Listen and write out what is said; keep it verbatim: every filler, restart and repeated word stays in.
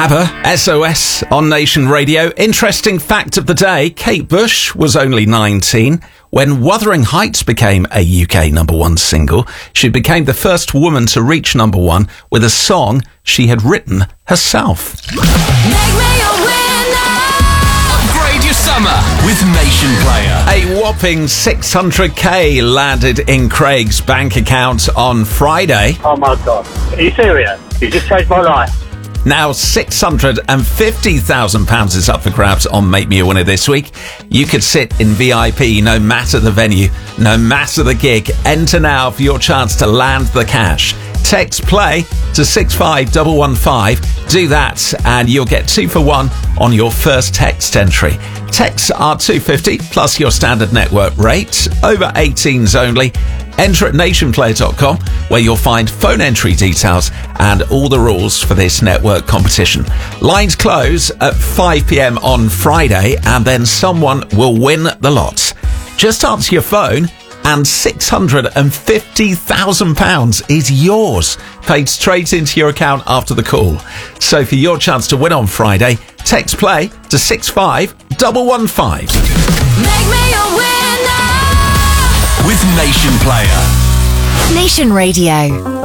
ABBA, S O S on Nation Radio. Interesting fact of the day, Kate Bush was only nineteen when Wuthering Heights became a U K number one single. She became the first woman to reach number one with a song she had written herself. Make me a winner. Upgrade your summer with Nation Player. A whopping six hundred k landed in Craig's bank account on Friday. Oh my God. Are you serious? You just saved my life. Now six hundred fifty thousand pounds is up for grabs on Make Me a Winner this week. You could sit in V I P no matter the venue, no matter the gig. Enter now for your chance to land the cash. Text play to six five one one five. Do that and you'll get two for one on your first text entry. Texts are two pounds fifty plus your standard network rate. Over eighteens only. Enter at nationplayer dot com where you'll find phone entry details and all the rules for this network competition. Lines close at five p.m. on Friday and then someone will win the lot. Just answer your phone and six hundred fifty thousand pounds is yours, paid straight into your account after the call. So for your chance to win on Friday, text play to six five one one five. Make me a winner. With Nation Player. Nation Radio.